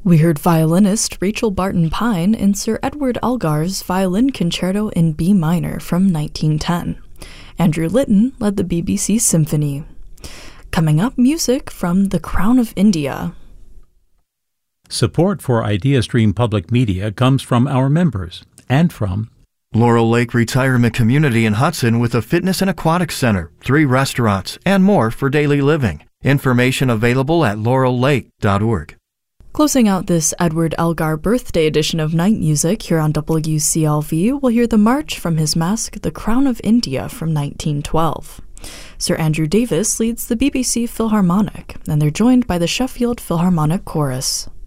We heard violinist Rachel Barton Pine in Sir Edward Elgar's Violin Concerto in B minor from 1910. Andrew Litton led the BBC Symphony. Coming up, music from The Crown of India. Support for IdeaStream Public Media comes from our members and from Laurel Lake Retirement Community in Hudson with a fitness and aquatics center, 3 restaurants, and more for daily living. Information available at laurellake.org. Closing out this Edward Elgar birthday edition of Night Music here on WCLV, we'll hear the march from his masque, The Crown of India from 1912. Sir Andrew Davis leads the BBC Philharmonic, and they're joined by the Sheffield Philharmonic Chorus.